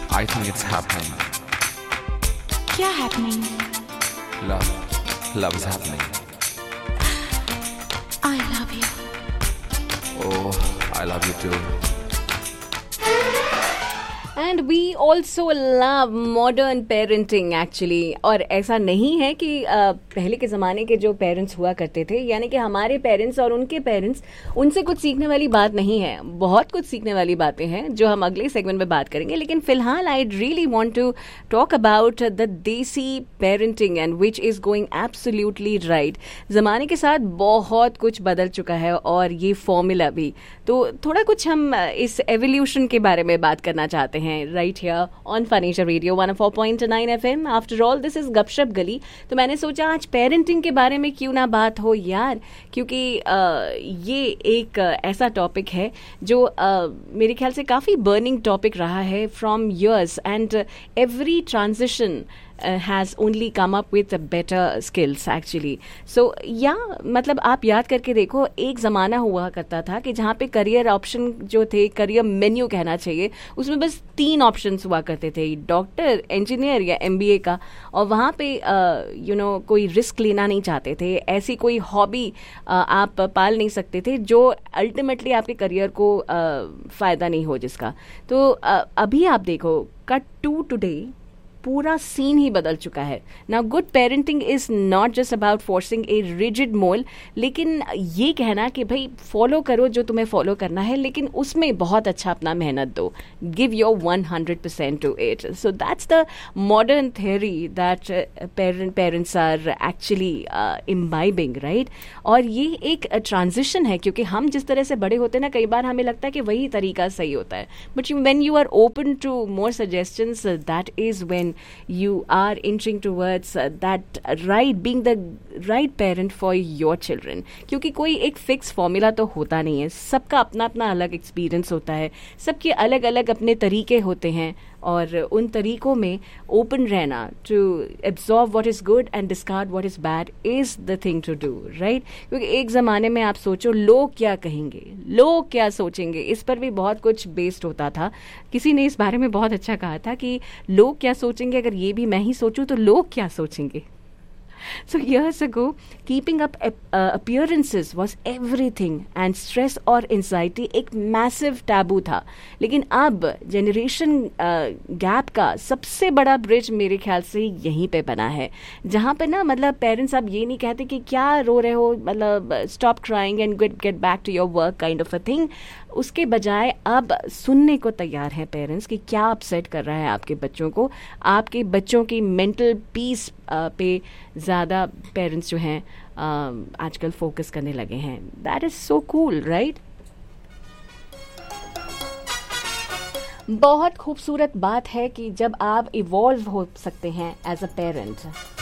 I think it's happening. क्या happening? Love. Love is happening. I love you. Oh, I love you too. And we also love modern parenting actually. और ऐसा नहीं है कि पहले के ज़माने के जो पेरेंट्स हुआ करते थे, यानी कि हमारे पेरेंट्स और उनके पेरेंट्स, उनसे कुछ सीखने वाली बात नहीं है. बहुत कुछ सीखने वाली बातें हैं जो हम अगले सेगमेंट में बात करेंगे. लेकिन फिलहाल I really want to talk about the देसी parenting and which is going absolutely right. ज़माने के साथ बहुत कुछ बदल चुका है और ये फॉर्मूला भी. तो थोड़ा कुछ हम इस एवोल्यूशन के बारे में बात करना चाहते हैं right here on Furniture Radio 104.9 FM. After all, this is गपशप गली. तो मैंने सोचा आज पेरेंटिंग के बारे में क्यों ना बात हो यार, क्योंकि ये एक ऐसा टॉपिक है जो मेरे ख्याल से काफ़ी बर्निंग टॉपिक रहा है from years, and every transition has only come up with better skills actually. So मतलब आप याद करके देखो, एक ज़माना हुआ करता था कि जहाँ पे करियर ऑप्शन जो थे, करियर मेन्यू कहना चाहिए, उसमें बस 3 ऑप्शंस हुआ करते थे, डॉक्टर, इंजीनियर या MBA का. और वहाँ पे कोई रिस्क लेना नहीं चाहते थे, ऐसी कोई हॉबी आप पाल नहीं सकते थे जो अल्टीमेटली आपके करियर को फ़ायदा नहीं हो जिसका. तो अभी आप देखो, कट टू टुडे पूरा सीन ही बदल चुका है. Now good parenting is not just about forcing a rigid मोल, लेकिन ये कहना कि भाई फॉलो करो जो तुम्हें फॉलो करना है, लेकिन उसमें बहुत अच्छा अपना मेहनत दो, give your 100% to it. So that's the modern theory that parents are actually imbibing, right. और ये एक ट्रांजिशन है, क्योंकि हम जिस तरह से बड़े होते हैं ना, कई बार हमें लगता है कि वही तरीका सही होता है, but when you are open to more suggestions, that is when you are inching towards that right, being the right parent for your children. क्योंकि कोई एक फिक्स फॉर्मूला तो होता नहीं है, सबका अपना अपना अलग एक्सपीरियंस होता है, सबके अलग अलग अपने तरीके होते हैं, और उन तरीकों में ओपन रहना to absorb what is good and discard what is bad is the thing to do, right. क्योंकि एक ज़माने में आप सोचो, लोग क्या कहेंगे, लोग क्या सोचेंगे, इस पर भी बहुत कुछ बेस्ड होता था. किसी ने इस बारे में बहुत अच्छा कहा था कि लोग क्या सोचेंगे, अगर ये भी मैं ही सोचूं तो लोग क्या सोचेंगे. So years ago, keeping up appearances was everything, and stress और anxiety एक massive taboo था. लेकिन अब generation gap का सबसे बड़ा bridge मेरे ख्याल से यहीं पे बना है, जहाँ पे ना मतलब पेरेंट्स अब ये नहीं कहते कि क्या रो रहे हो, मतलब stop crying and get back to your work kind of a thing. उसके बजाय अब सुनने को तैयार हैं पेरेंट्स कि क्या अपसेट कर रहा है आपके बच्चों को. आपके बच्चों की मेंटल पीस पे ज़्यादा पेरेंट्स जो हैं आजकल फोकस करने लगे हैं. That is so cool, right. बहुत खूबसूरत बात है कि जब आप इवॉल्व हो सकते हैं एज अ पेरेंट.